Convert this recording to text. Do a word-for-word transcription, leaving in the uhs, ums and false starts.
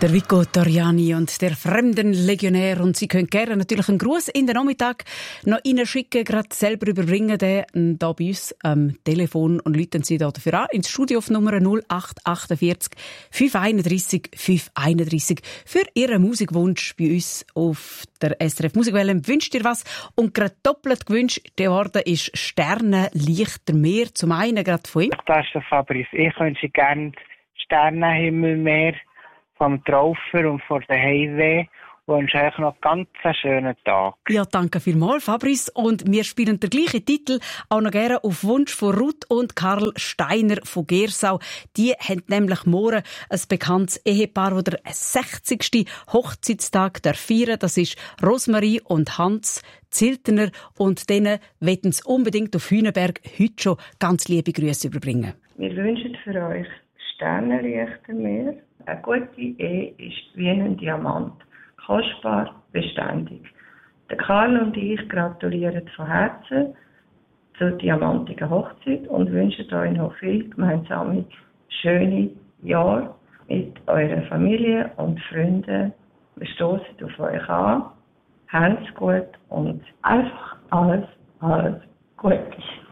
Der Vico Torriani und der Fremdenlegionär. Und Sie können gerne natürlich einen Gruß in den Nachmittag noch reinschicken, gerade selber überbringen, den hier bei uns am Telefon, und rufen Sie da dafür an ins Studio auf Nummer null acht achtundvierzig fünf einunddreissig fünf einunddreissig für Ihren Musikwunsch bei uns auf der S R F Musikwelle. Wünscht ihr was? Und gerade doppelt gewünscht, der Orden ist Sternenlichter Meer. Zum einen gerade von ihm. Das ist der Fabrice. Ich wünsche gerne Sternenhimmelmeer vom Traufer und vor der Heimweh. Ich wünsche euch noch einen ganz schönen Tag. Ja, danke vielmals, Fabrice. Und wir spielen den gleichen Titel auch noch gerne auf Wunsch von Ruth und Karl Steiner von Gersau. Die haben nämlich morgen ein bekanntes Ehepaar, das den sechzigsten Hochzeitstag feiern. Das ist Rosmarie und Hans Ziltener. Und denen wollen sie unbedingt auf Hühnenberg heute schon ganz liebe Grüße überbringen. Wir wünschen für euch Sternenlichter mehr. Eine gute Ehe ist wie ein Diamant. Kostbar, beständig. Der Karl und ich gratulieren von Herzen zur diamantigen Hochzeit und wünschen euch noch viel gemeinsame, schöne Jahre mit eurer Familie und Freunden. Wir stoßen auf euch an. Habt's gut und einfach alles, alles Gute.